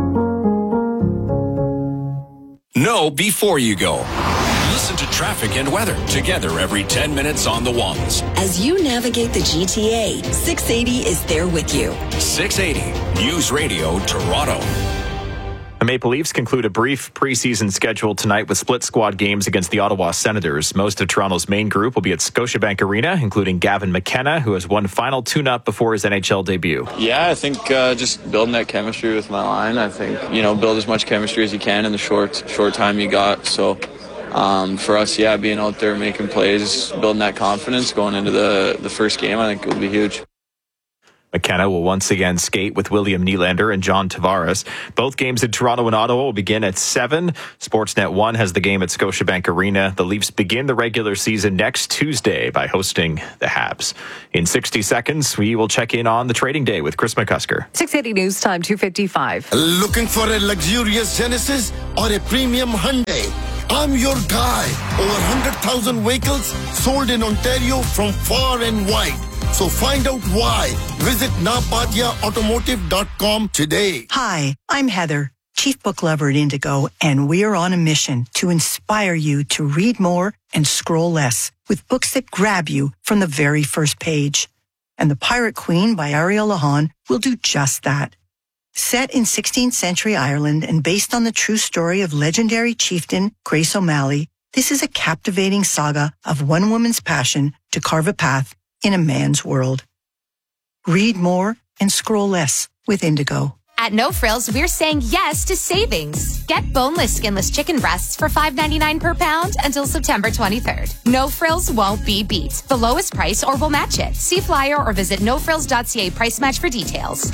Know before you go. Listen to traffic and weather together every ten minutes on the ones. As you navigate the G T A, six eighty is there with you. six eighty News Radio Toronto. The Maple Leafs conclude a brief preseason schedule tonight with split squad games against the Ottawa Senators. Most of Toronto's main group will be at Scotiabank Arena, including Gavin McKenna, who has one final tune-up before his N H L debut. Yeah, I think uh, just building that chemistry with my line. I think, you know, build as much chemistry as you can in the short, short time you got. So um, for us, yeah, being out there making plays, building that confidence going into the, the first game, I think it will be huge. McKenna will once again skate with William Nylander and John Tavares. Both games in Toronto and Ottawa will begin at seven. Sportsnet one has the game at Scotiabank Arena. The Leafs begin the regular season next Tuesday by hosting the Habs. In sixty seconds, we will check in on the trading day with Chris McCusker. six eighty News Time, two fifty-five. Looking for a luxurious Genesis or a premium Hyundai? I'm your guy. Over one hundred thousand vehicles sold in Ontario from far and wide. So find out why. Visit napatia automotive dot com today. Hi, I'm Heather, Chief Book Lover at Indigo, and we're on a mission to inspire you to read more and scroll less with books that grab you from the very first page. And The Pirate Queen by Ariel Lahan will do just that. Set in sixteenth century Ireland and based on the true story of legendary chieftain Grace O'Malley, this is a captivating saga of one woman's passion to carve a path in a man's world. Read more and scroll less with Indigo. At No Frills, we're saying yes to savings. Get boneless, skinless chicken breasts for five ninety-nine per pound until September twenty-third. No Frills won't be beat. The lowest price or we'll match it. See flyer or visit no frills dot c a price match for details.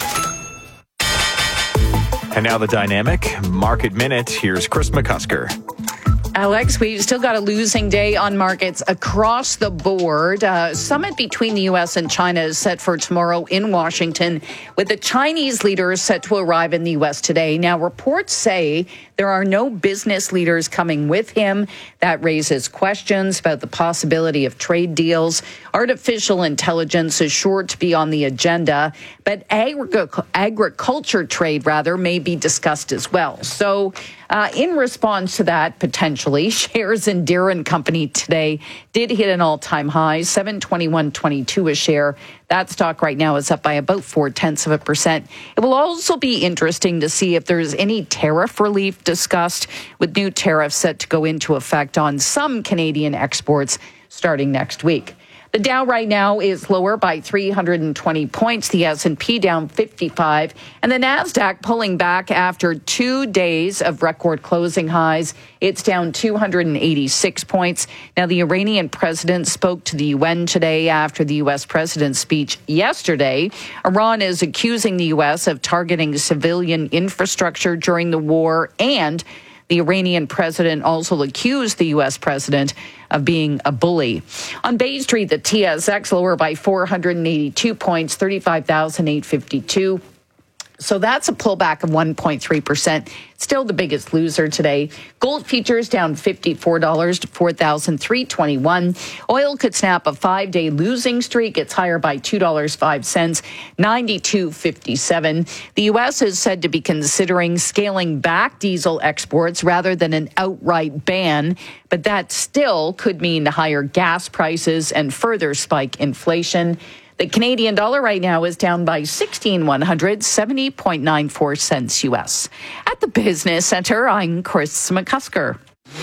And now the dynamic market minute. Here's Chris McCusker. Alex, we've still got a losing day on markets across the board. Uh, summit between the U S and China is set for tomorrow in Washington, with the Chinese leaders set to arrive in the U S today. Now, reports say there are no business leaders coming with him. That raises questions about the possibility of trade deals. Artificial intelligence is sure to be on the agenda, but agri- agriculture trade, rather, may be discussed as well. So, Uh, in response to that, potentially, shares in Deere and Company today did hit an all-time high, seven twenty-one twenty-two a share. That stock right now is up by about four-tenths of a percent. It will also be interesting to see if there's any tariff relief discussed, with new tariffs set to go into effect on some Canadian exports starting next week. The Dow right now is lower by three hundred twenty points, the S and P down fifty-five, and the NASDAQ pulling back after two days of record closing highs. It's down two hundred eighty-six points. Now, the Iranian president spoke to the U N today after the U S president's speech yesterday. Iran is accusing the U S of targeting civilian infrastructure during the war, and the Iranian president also accused the U S president of being a bully. On Bay Street, the T S X lower by four hundred eighty-two points, thirty-five thousand eight hundred fifty-two. So that's a pullback of one point three percent. Still the biggest loser today. Gold futures down fifty-four dollars to four thousand three hundred twenty-one dollars. Oil could snap a five-day losing streak. It's higher by two dollars and five cents, ninety-two fifty-seven. The U S is said to be considering scaling back diesel exports rather than an outright ban, but that still could mean higher gas prices and further spike inflation. The Canadian dollar right now is down by sixteen one hundred, seventy point nine four cents U S. At the Business Center, I'm Chris McCusker.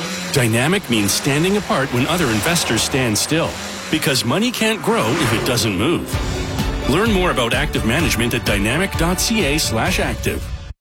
Dynamic means standing apart when other investors stand still, because money can't grow if it doesn't move. Learn more about active management at dynamic.ca slash active.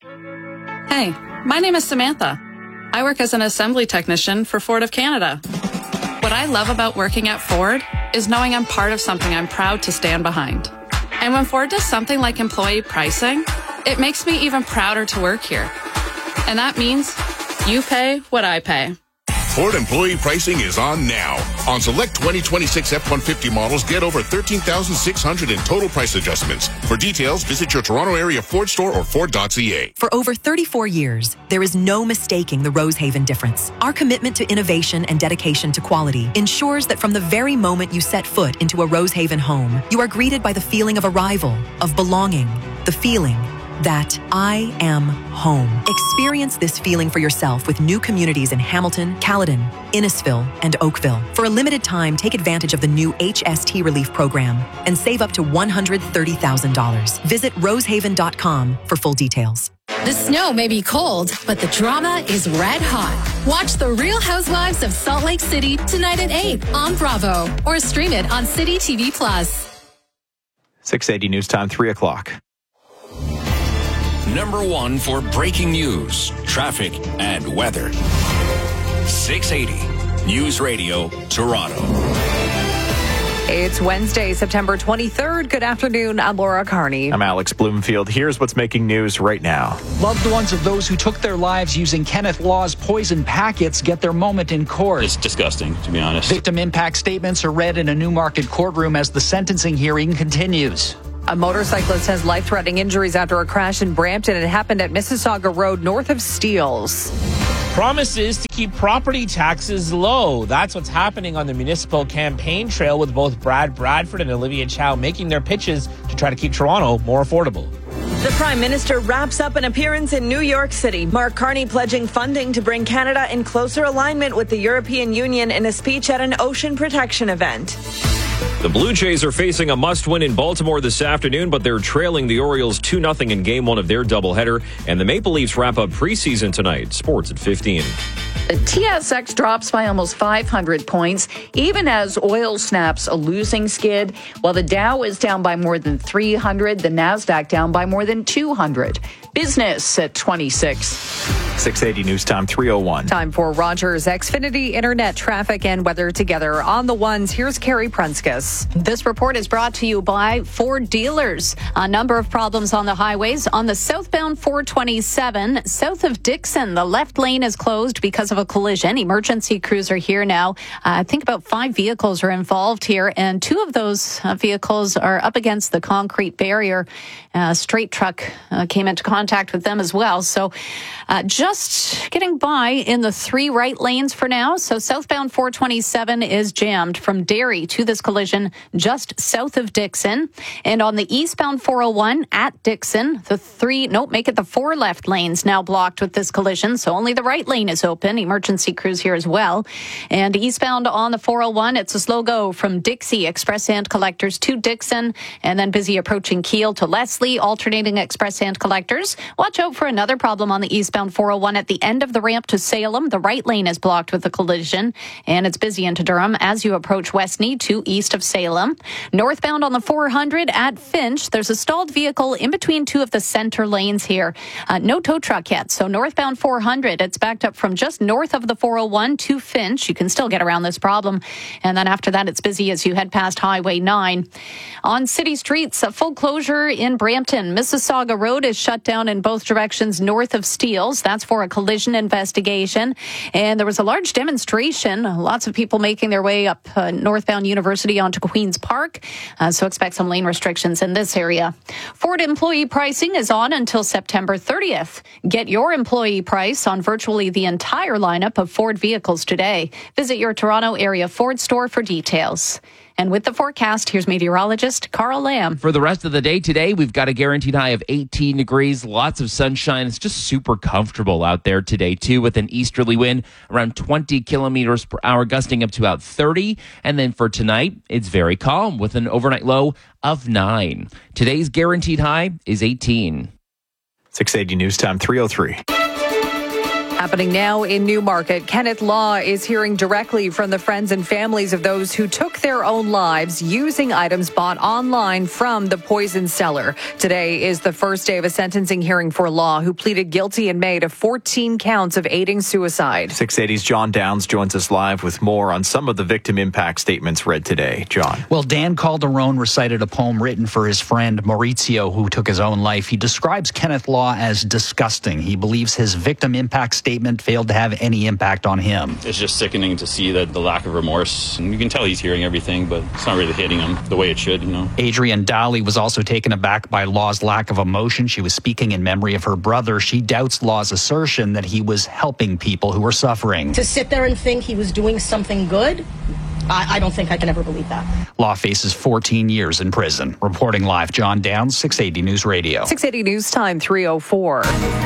Hey, my name is Samantha. I work as an assembly technician for Ford of Canada. What I love about working at Ford is knowing I'm part of something I'm proud to stand behind. And when Ford does something like employee pricing, it makes me even prouder to work here. And that means you pay what I pay. Ford employee pricing is on now. On select twenty twenty-six F one fifty models, get over thirteen thousand six hundred in total price adjustments. For details, visit your Toronto area Ford store or Ford dot C A. For over thirty-four years, there is no mistaking the Rosehaven difference. Our commitment to innovation and dedication to quality ensures that from the very moment you set foot into a Rosehaven home, you are greeted by the feeling of arrival, of belonging, the feeling that I am home. Experience this feeling for yourself with new communities in Hamilton, Caledon, Innisfil, and Oakville. For a limited time, take advantage of the new H S T Relief Program and save up to one hundred thirty thousand dollars. Visit rosehaven dot com for full details. The snow may be cold, but the drama is red hot. Watch The Real Housewives of Salt Lake City tonight at eight on Bravo or stream it on City T V Plus. six eighty News Time, three o'clock. Number one for breaking news, traffic, and weather. six eighty News Radio, Toronto. It's Wednesday, September twenty-third. Good afternoon. I'm Laura Carney. I'm Alex Bloomfield. Here's what's making news right now. Loved ones of those who took their lives using Kenneth Law's poison packets get their moment in court. It's disgusting, to be honest. Victim impact statements are read in a Newmarket courtroom as the sentencing hearing continues. A motorcyclist has life-threatening injuries after a crash in Brampton. It happened at Mississauga Road north of Steeles. Promises to keep property taxes low. That's what's happening on the municipal campaign trail, with both Brad Bradford and Olivia Chow making their pitches to try to keep Toronto more affordable. The Prime Minister wraps up an appearance in New York City. Mark Carney pledging funding to bring Canada in closer alignment with the European Union in a speech at an ocean protection event. The Blue Jays are facing a must-win in Baltimore this afternoon, but they're trailing the Orioles two nothing in game one of their doubleheader. And the Maple Leafs wrap up preseason tonight. Sports at fifteen. The T S X drops by almost five hundred points, even as oil snaps a losing skid. While the Dow is down by more than three hundred, the NASDAQ down by more than two hundred. Business at twenty-six. six eighty News Time, three oh one. Time for Rogers Xfinity Internet traffic and weather together on the ones. Here's Carrie Prunskis. This report is brought to you by Ford dealers. A number of problems on the highways. On the southbound four twenty-seven, south of Dixon, the left lane is closed because of a collision. Emergency crews are here now. Uh, I think about five vehicles are involved here, and two of those uh, vehicles are up against the concrete barrier. A straight truck uh, came into contact with them as well. So uh, just getting by in the three right lanes for now. So southbound four twenty-seven is jammed from Derry to this collision just south of Dixon. And on the eastbound four oh one at Dixon, the three, nope, make it the four left lanes now blocked with this collision. So only the right lane is open. Emergency crews here as well. And eastbound on the four oh one, it's a slow go from Dixie Express Sand Collectors to Dixon, and then busy approaching Kiel to Leslie, alternating Express Sand Collectors. Watch out for another problem on the eastbound four oh one at the end of the ramp to Salem. The right lane is blocked with a collision, and it's busy into Durham as you approach Westney to east of Salem. Northbound on the four hundred at Finch, there's a stalled vehicle in between two of the center lanes here. Uh, no tow truck yet, so northbound four hundred, it's backed up from just north of the four oh one to Finch. You can still get around this problem. And then after that, it's busy as you head past Highway nine. On city streets, a full closure in Brampton. Mississauga Road is shut down in both directions north of Steeles. That's for a collision investigation. And there was a large demonstration. Lots of people making their way up uh, northbound University onto Queen's Park. Uh, so expect some lane restrictions in this area. Ford employee pricing is on until September thirtieth. Get your employee price on virtually the entire lineup of Ford vehicles today. Visit your Toronto area Ford store for details. And with the forecast, here's meteorologist Carl Lamb. For the rest of the day today, we've got a guaranteed high of eighteen degrees, lots of sunshine. It's just super comfortable out there today, too, with an easterly wind around twenty kilometers per hour, gusting up to about thirty. And then for tonight, it's very calm with an overnight low of nine. Today's guaranteed high is eighteen. six eighty News Time, three oh three. Happening now in Newmarket, Kenneth Law is hearing directly from the friends and families of those who took their own lives using items bought online from the poison seller. Today is the first day of a sentencing hearing for Law, who pleaded guilty in May to fourteen counts of aiding suicide. six eighty's John Downs joins us live with more on some of the victim impact statements read today. John. Well, Dan Calderon recited a poem written for his friend Maurizio, who took his own life. He describes Kenneth Law as disgusting. He believes his victim impact statement failed to have any impact on him. It's just sickening to see that the lack of remorse. And you can tell he's hearing everything, but it's not really hitting him the way it should, you know. Adrienne Daly was also taken aback by Law's lack of emotion. She was speaking in memory of her brother. She doubts Law's assertion that he was helping people who were suffering. To sit there and think he was doing something good, I, I don't think I can ever believe that. Law faces fourteen years in prison. Reporting live, John Downs, six eighty News Radio. six eighty News Time, three oh four.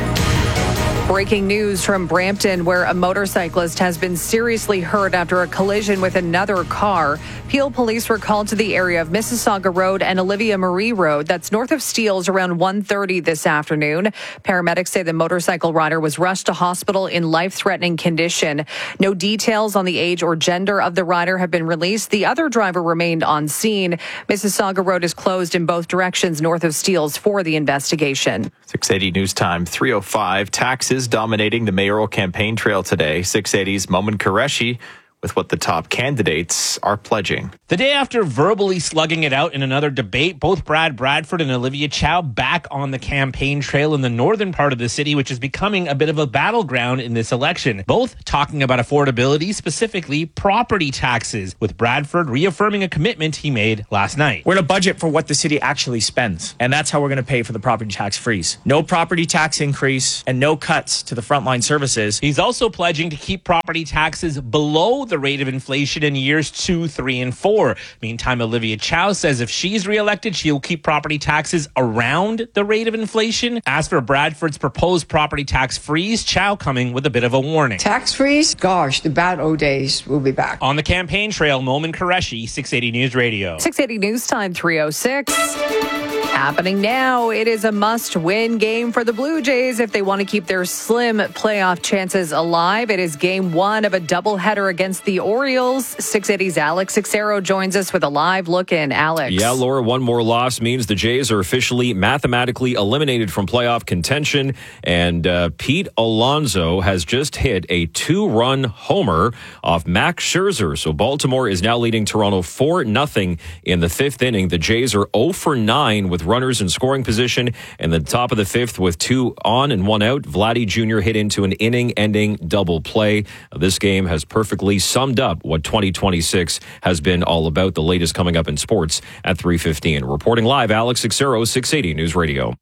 Breaking news from Brampton, where a motorcyclist has been seriously hurt after a collision with another car. Peel police were called to the area of Mississauga Road and Olivia Marie Road. That's north of Steeles around one thirty this afternoon. Paramedics say the motorcycle rider was rushed to hospital in life-threatening condition. No details on the age or gender of the rider have been released. The other driver remained on scene. Mississauga Road is closed in both directions north of Steeles for the investigation. six eighty News Time, three oh five. Taxes dominating the mayoral campaign trail today. six eighty's Momin Qureshi with what the top candidates are pledging. The day after verbally slugging it out in another debate, both Brad Bradford and Olivia Chow back on the campaign trail in the northern part of the city, which is becoming a bit of a battleground in this election. Both talking about affordability, specifically property taxes, with Bradford reaffirming a commitment he made last night. We're going to budget for what the city actually spends, and that's how we're going to pay for the property tax freeze. No property tax increase and no cuts to the frontline services. He's also pledging to keep property taxes below the rate of inflation in years two, three, and four. Meantime, Olivia Chow says if she's reelected, she'll keep property taxes around the rate of inflation. As for Bradford's proposed property tax freeze, Chow coming with a bit of a warning. Tax freeze? Gosh, the bad old days will be back. On the campaign trail, Momin Qureshi, six eighty News Radio. six eighty News Time, three oh six. Happening now, it is a must-win game for the Blue Jays if they want to keep their slim playoff chances alive. It is game one of a doubleheader against the Orioles. six eighty's Alex Sixero joins us with a live look in. Alex. Yeah, Laura, one more loss means the Jays are officially mathematically eliminated from playoff contention. And uh, Pete Alonso has just hit a two-run homer off Max Scherzer. So Baltimore is now leading Toronto four nothing in the fifth inning. The Jays are oh for nine with runners in scoring position, and the top of the fifth with two on and one out. Vladdy Junior hit into an inning-ending double play. This game has perfectly summed up what twenty twenty-six has been all about. The latest coming up in sports at three fifteen. Reporting live, Alex Sixero, six eighty News Radio.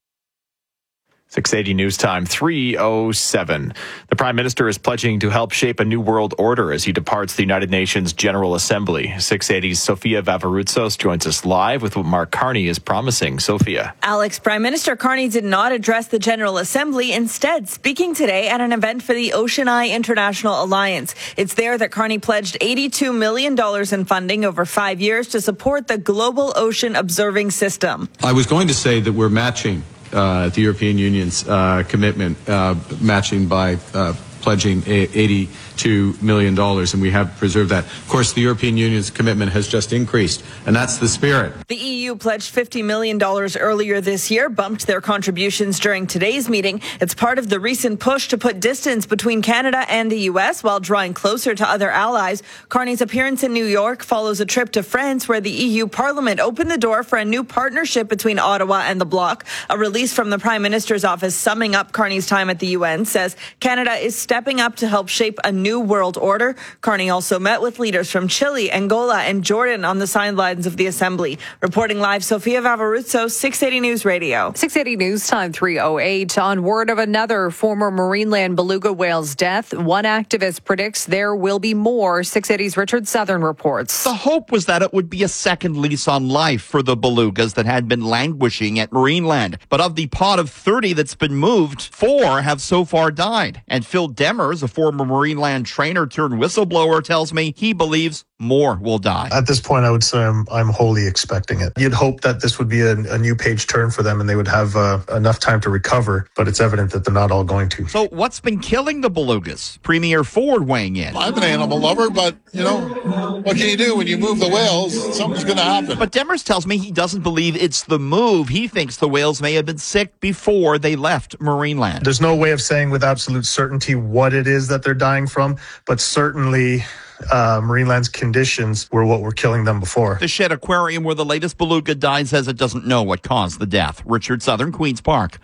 six eighty News Time, three oh seven. The Prime Minister is pledging to help shape a new world order as he departs the United Nations General Assembly. six eighty's Sofia Vavaroutsos joins us live with what Mark Carney is promising. Sofia. Alex, Prime Minister Carney did not address the General Assembly, instead speaking today at an event for the Ocean Eye International Alliance. It's there that Carney pledged eighty-two million dollars in funding over five years to support the global ocean observing system. I was going to say that we're matching Uh, the European Union's uh, commitment, uh, matching by uh, pledging eighty-two million dollars, and we have preserved that. Of course, the European Union's commitment has just increased, and that's the spirit. The E U pledged fifty million dollars earlier this year, bumped their contributions during today's meeting. It's part of the recent push to put distance between Canada and the U S while drawing closer to other allies. Carney's appearance in New York follows a trip to France where the E U Parliament opened the door for a new partnership between Ottawa and the bloc. A release from the Prime Minister's office summing up Carney's time at the U N says Canada is stepping up to help shape a new world order. Carney also met with leaders from Chile, Angola, and Jordan on the sidelines of the Assembly. Reporting live, Sofia Vavaroutsos, six eighty News Radio. six eighty News Time, three oh eight. On word of another former Marineland beluga whale's death, one activist predicts there will be more. six eighty's Richard Southern reports. The hope was that it would be a second lease on life for the belugas that had been languishing at Marineland. But of the pod of thirty that's been moved, four have so far died. And Phil Demers, a former Marineland trainer turned whistleblower, tells me he believes more will die. At this point, I would say I'm, I'm wholly expecting it. You'd hope that this would be a, a new page turn for them and they would have uh, enough time to recover, but it's evident that they're not all going to. So what's been killing the belugas? Premier Ford weighing in. I'm an animal lover, but, you know, what can you do when you move the whales? Something's going to happen. But Demers tells me he doesn't believe it's the move. He thinks the whales may have been sick before they left Marineland. There's no way of saying with absolute certainty what it is that they're dying from, but certainly Uh, Marineland's conditions were what were killing them before. The Shed Aquarium, where the latest beluga died, says it doesn't know what caused the death. Richard Southern, Queen's Park.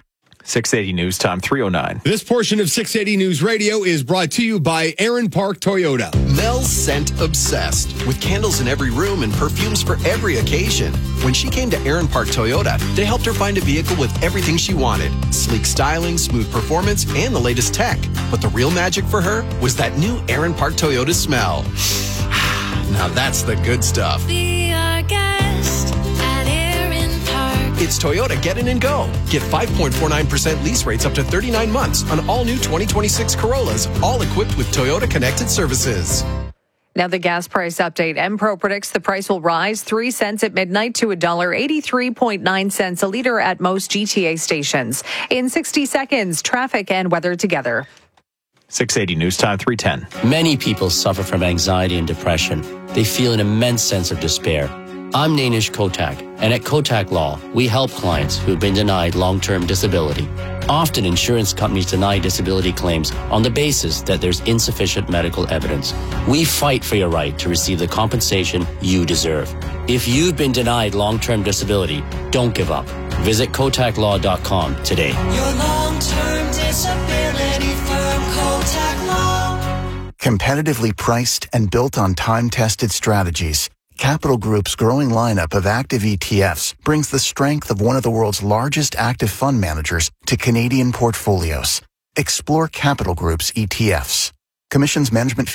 six eighty News Time, three oh nine. This portion of six eighty News Radio is brought to you by Aaron Park Toyota. Mel's scent obsessed, with candles in every room and perfumes for every occasion. When she came to Aaron Park Toyota, they helped her find a vehicle with everything she wanted. Sleek styling, smooth performance, and the latest tech. But the real magic for her was that new Aaron Park Toyota smell. Now that's the good stuff. Be our guest at Aaron Park. It's Toyota Get In and Go. Get five point four nine percent lease rates up to thirty-nine months on all new twenty twenty-six Corollas, all equipped with Toyota Connected Services. Now the gas price update. Enpro predicts the price will rise three cents at midnight to one dollar eighty-three point nine cents a liter at most G T A stations. In sixty seconds, traffic and weather together. six eighty News Time, three ten. Many people suffer from anxiety and depression. They feel an immense sense of despair. I'm Nainish Kotak, and at Kotak Law, we help clients who've been denied long-term disability. Often, insurance companies deny disability claims on the basis that there's insufficient medical evidence. We fight for your right to receive the compensation you deserve. If you've been denied long-term disability, don't give up. Visit kotak law dot com today. Your long-term disability firm, Kotak Law. Competitively priced and built on time-tested strategies, Capital Group's growing lineup of active E T Fs brings the strength of one of the world's largest active fund managers to Canadian portfolios. Explore Capital Group's E T Fs. Commissions, management